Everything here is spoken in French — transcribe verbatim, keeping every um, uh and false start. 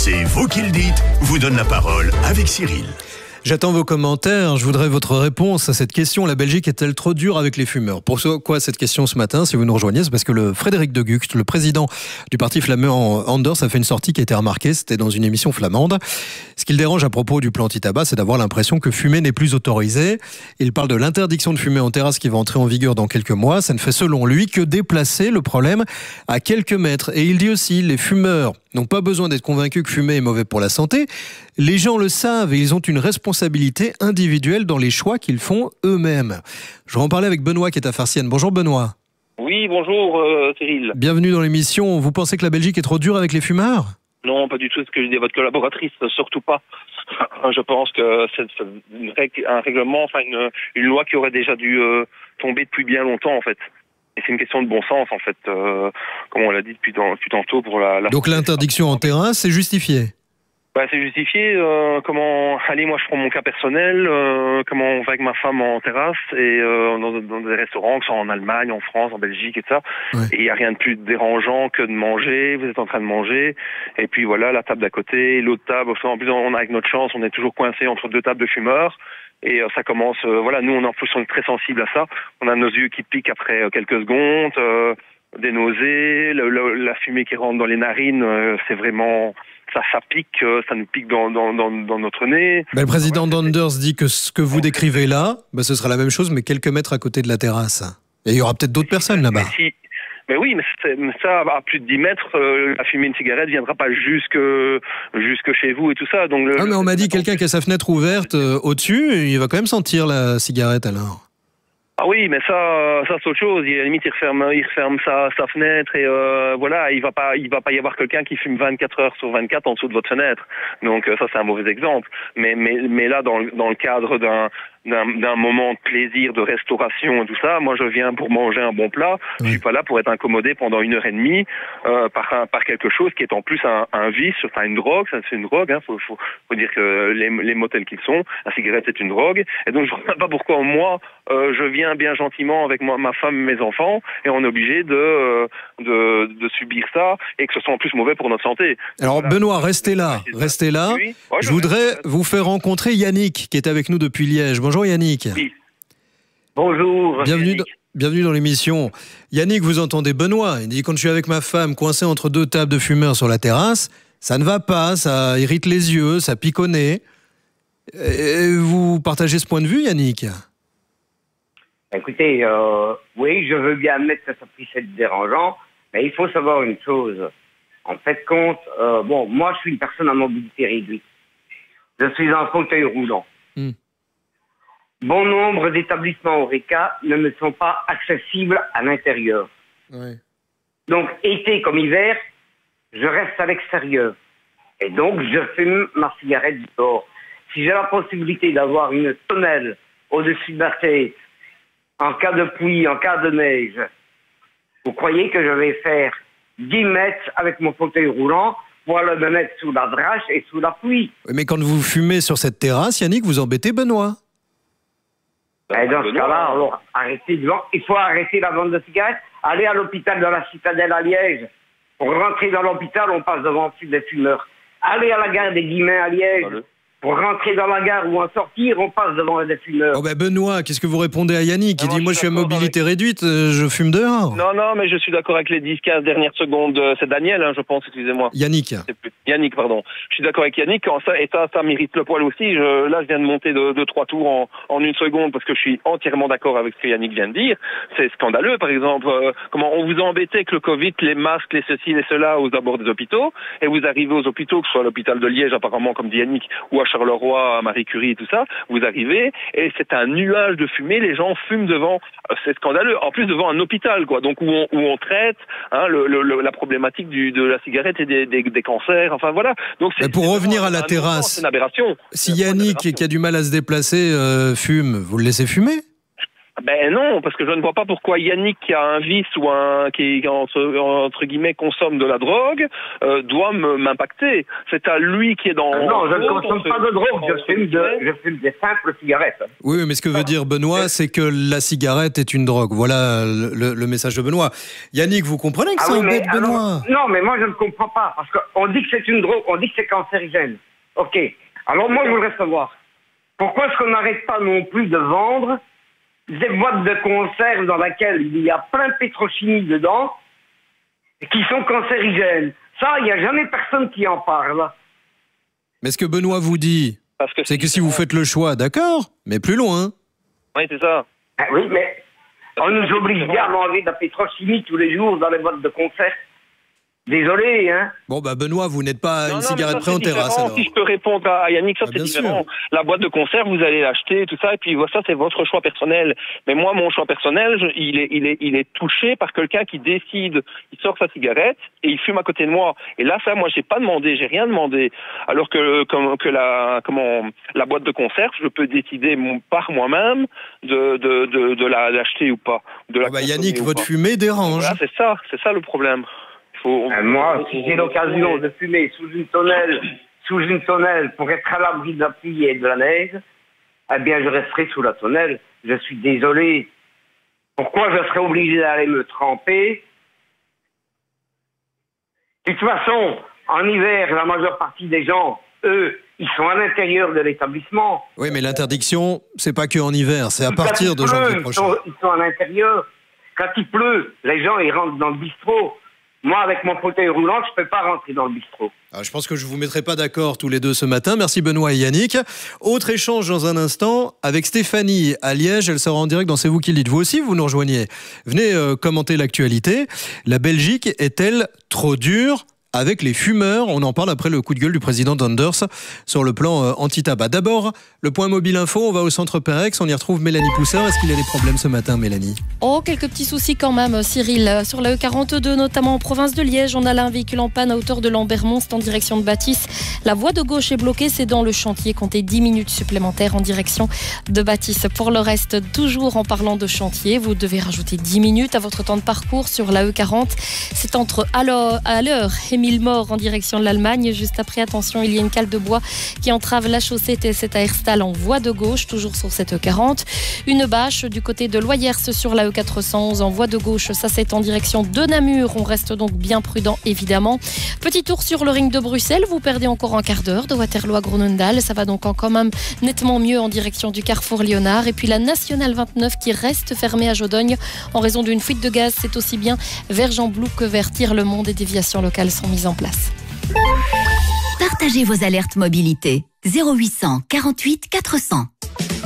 C'est vous qui le dites, vous donne la parole avec Cyril. J'attends vos commentaires, je voudrais votre réponse à cette question. La Belgique est-elle trop dure avec les fumeurs? Pourquoi cette question ce matin, si vous nous rejoignez? C'est parce que le Frédéric de Gucht, le président du parti flamand Anders, a fait une sortie qui a été remarquée, c'était dans une émission flamande. Ce qui le dérange à propos du plan anti-tabac, c'est d'avoir l'impression que fumer n'est plus autorisé. Il parle de l'interdiction de fumer en terrasse qui va entrer en vigueur dans quelques mois. Ça ne fait selon lui que déplacer le problème à quelques mètres. Et il dit aussi, les fumeurs n'ont pas besoin d'être convaincus que fumer est mauvais pour la santé. Les gens le savent et ils ont une responsabilité individuelle dans les choix qu'ils font eux-mêmes. Je vais en parler avec Benoît qui est à Farciennes. Bonjour Benoît. Oui, bonjour euh, Cyril. Bienvenue dans l'émission. Vous pensez que la Belgique est trop dure avec les fumeurs? Non, pas du tout ce que je dis à votre collaboratrice, surtout pas. Je pense que c'est une règle, un règlement, enfin une, une loi qui aurait déjà dû euh, tomber depuis bien longtemps en fait. Et c'est une question de bon sens en fait, euh, comme on l'a dit depuis, dans, depuis tantôt pour la... la... Donc l'interdiction en terrasse, c'est justifié? Bah, c'est justifié. Euh, comment allez, moi je prends mon cas personnel. Euh, comment on va avec ma femme en terrasse et euh, dans, dans des restaurants, que ce soit en Allemagne, en France, en Belgique et ça. Ouais. Et il y a rien de plus dérangeant que de manger. Vous êtes en train de manger et puis voilà la table d'à côté, l'autre table. En plus, on a avec notre chance, on est toujours coincé entre deux tables de fumeurs. Et euh, ça commence. Euh, voilà, nous on en plus on est très sensibles à ça. On a nos yeux qui piquent après euh, quelques secondes, euh, des nausées, le, le, la fumée qui rentre dans les narines. Euh, c'est vraiment Ça, ça pique, ça nous pique dans, dans, dans, dans notre nez. Ben, le président ouais, d'Anders dit que ce que vous décrivez là, ben, ce sera la même chose, mais quelques mètres à côté de la terrasse. Et il y aura peut-être d'autres personnes là-bas. Mais, si, mais oui, mais, mais ça, à plus de dix mètres, euh, la fumée d'une cigarette ne viendra pas jusque, jusque chez vous et tout ça. Donc le, ah, mais on m'a dit quelqu'un qui a sa fenêtre ouverte euh, au-dessus, il va quand même sentir la cigarette alors. Ah oui, mais ça, ça c'est autre chose. Il, à la limite, il referme, il referme sa, sa fenêtre et euh, voilà, il va pas, il va pas y avoir quelqu'un qui fume vingt-quatre heures sur vingt-quatre en dessous de votre fenêtre. Donc ça, c'est un mauvais exemple. Mais, mais, mais là, dans, dans le cadre d'un, d'un, d'un moment de plaisir, de restauration et tout ça, moi, je viens pour manger un bon plat. Oui. Je suis pas là pour être incommodé pendant une heure et demie euh, par, un, par quelque chose qui est en plus un, un vice, enfin une drogue. Ça, c'est une drogue. Hein. Faut, faut, faut dire que les, les mots tels qu'ils sont, la cigarette c'est une drogue. Et donc, je vois pas pourquoi moi, euh, je viens bien gentiment avec moi, ma femme et mes enfants et on est obligé de, de, de subir ça et que ce soit en plus mauvais pour notre santé. Alors voilà. Benoît, restez là, restez là. Oui. Ouais, je, je voudrais reste. vous faire rencontrer Yannick qui est avec nous depuis Liège. Bonjour Yannick. Oui. Bonjour. Bienvenue, Yannick. Dans, bienvenue dans l'émission. Yannick, vous entendez Benoît, il dit quand je suis avec ma femme coincée entre deux tables de fumeurs sur la terrasse, ça ne va pas, ça irrite les yeux, ça pique au nez. Et vous partagez ce point de vue Yannick? Écoutez, euh, oui, je veux bien admettre que ça puisse être dérangeant, mais il faut savoir une chose. En fait, compte, euh, bon, moi, je suis une personne à mobilité réduite. Je suis en fauteuil roulant. Mm. Bon nombre d'établissements Horeca ne me sont pas accessibles à l'intérieur. Ouais. Donc, été comme hiver, je reste à l'extérieur. Et donc, je fume ma cigarette dehors. Si j'ai la possibilité d'avoir une tonnelle au-dessus de ma tête, en cas de pluie, en cas de neige, vous croyez que je vais faire dix mètres avec mon fauteuil roulant pour le me mettre sous la drache et sous la pluie? Mais quand vous fumez sur cette terrasse, Yannick, vous embêtez Benoît. Et dans ce cas-là, alors, arrêtez devant. Il faut arrêter la vente de cigarettes. Aller à l'hôpital de la Citadelle à Liège. Pour rentrer dans l'hôpital, on passe devant des fumeurs. Aller à la gare des Guillemins à Liège. Allez. Pour rentrer dans la gare ou en sortir, on passe devant des fumeurs. Oh ben Benoît, qu'est-ce que vous répondez à Yannick? Il dit, moi je suis à mobilité avec... réduite, euh, je fume dehors. Non, non, mais je suis d'accord avec les dix quinze dernières secondes. C'est Daniel, hein, je pense, excusez-moi. Yannick. Plus... Yannick, pardon. Je suis d'accord avec Yannick, quand ça, et ça, ça mérite le poil aussi. Je, là, je viens de monter de, de trois tours en, en une seconde parce que je suis entièrement d'accord avec ce que Yannick vient de dire. C'est scandaleux, par exemple. Euh, comment on vous a embêté avec le Covid, les masques, les ceci, les cela aux abords des hôpitaux, et vous arrivez aux hôpitaux, que ce soit à l'hôpital de Liège, apparemment, comme dit Yannick, ou à Charleroi, à Marie Curie et tout ça, vous arrivez et c'est un nuage de fumée, les gens fument devant, c'est scandaleux, en plus devant un hôpital, quoi, donc où on, où on traite hein, le, le, la problématique du, de la cigarette et des, des, des cancers, enfin voilà. Donc c'est, pour c'est revenir à la un, terrasse, c'est une aberration. Si Yannick qui a du mal à se déplacer euh, fume, vous le laissez fumer? Ben non, parce que je ne vois pas pourquoi Yannick qui a un vice ou un qui entre, entre guillemets consomme de la drogue euh, doit me, m'impacter. C'est à lui qui est dans. Ah non, je ne consomme pas de drogue, je fume, de, je fume des simples cigarettes. Oui, mais ce que veut dire Benoît, c'est que la cigarette est une drogue. Voilà le, le, le message de Benoît. Yannick, vous comprenez que ah ça oui, embête mais, Benoît? alors, non, mais moi je ne comprends pas, parce qu'on dit que c'est une drogue, on dit que c'est cancérigène. Ok, alors moi je voudrais savoir, pourquoi est-ce qu'on n'arrête pas non plus de vendre des boîtes de conserve dans lesquelles il y a plein de pétrochimie dedans qui sont cancérigènes. Ça, il n'y a jamais personne qui en parle. Mais ce que Benoît vous dit, Parce que c'est que si vous faites le choix, d'accord, mais plus loin. Oui, c'est ça. Ah oui, mais on nous oblige bien à manger de la pétrochimie tous les jours dans les boîtes de conserve. Désolé, hein. Bon, bah Benoît, vous n'êtes pas Non, une non, cigarette mais ça, près en c'est terrasse, différent. alors. Si je peux répondre à Yannick, ça Ah, c'est bien différent. sûr. La boîte de conserve, vous allez l'acheter, tout ça, et puis ça c'est votre choix personnel. Mais moi, mon choix personnel, je, il est, il est, il est touché par quelqu'un qui décide, il sort sa cigarette et il fume à côté de moi. Et là, ça, moi, j'ai pas demandé, j'ai rien demandé. Alors que, comme, que la, comment, la boîte de conserve, je peux décider mon, par moi-même de, de, de, de la, l'acheter ou pas. De la Ah bah consommer Yannick, ou votre pas. fumée dérange. Voilà, c'est ça, c'est ça le problème. Faut... Euh, moi, si j'ai l'occasion de fumer sous une tonnelle, sous une tonnelle pour être à l'abri de la pluie et de la neige, eh bien, je resterai sous la tonnelle. Je suis désolé. Pourquoi je serais obligé d'aller me tremper? De toute façon, en hiver, la majeure partie des gens, eux, ils sont à l'intérieur de l'établissement. Oui, mais l'interdiction, c'est pas que en hiver, c'est à partir de Quand il janvier pleut, prochain. Ils sont, ils sont à l'intérieur. Quand il pleut, les gens, ils rentrent dans le bistrot. Moi, avec mon fauteuil roulant, je ne peux pas rentrer dans le bistrot. Alors, je pense que je ne vous mettrai pas d'accord tous les deux ce matin. Merci Benoît et Yannick. Autre échange dans un instant avec Stéphanie à Liège. Elle sera en direct dans C'est vous qui le dites. Vous aussi, vous nous rejoignez. Venez euh, commenter l'actualité. La Belgique est-elle trop dure avec les fumeurs? On en parle après le coup de gueule du président Anders sur le plan euh, anti-tabac. D'abord, le point mobile info. On va au centre Perex. On y retrouve Mélanie Poussard. Est-ce qu'il y a des problèmes ce matin, Mélanie? Oh, quelques petits soucis quand même, Cyril. Sur la E quarante-deux, notamment en province de Liège, on a là un véhicule en panne à hauteur de Lambermont, c'est en direction de Bâtisse. La voie de gauche est bloquée, c'est dans le chantier. Comptez dix minutes supplémentaires en direction de Bâtisse. Pour le reste, toujours en parlant de chantier, vous devez rajouter dix minutes à votre temps de parcours sur la E quarante. C'est entre à l'heure et Millemort en direction de l'Allemagne. Juste après, attention, il y a une cale de bois qui entrave la chaussée T sept à Herstal en voie de gauche, toujours sur cette E quarante. Une bâche du côté de Loyers sur la E quatre cent onze en voie de gauche, ça c'est en direction de Namur. On reste donc bien prudent évidemment. Petit tour sur le ring de Bruxelles, vous perdez encore un quart d'heure de Waterloo à Groenendael. Ça va donc quand même nettement mieux en direction du carrefour Léonard. Et puis la nationale vingt-neuf qui reste fermée à Jodogne en raison d'une fuite de gaz. C'est aussi bien vers Jean-Blou que vers Tire-le-Monde. Des déviations locales sont mises en place. Partagez vos alertes mobilité. zéro huit cent quarante-huit quatre cents.